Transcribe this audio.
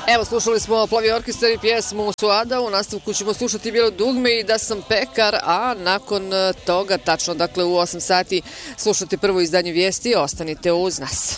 Evo, slušali smo Plavi orkestar i pjesmu Suada, u nastavku ćemo slušati Bilo dugme i Da sam pekar, a nakon toga, tačno dakle u 8 sati, slušati prvo izdanje vijesti. Ostanite uz nas.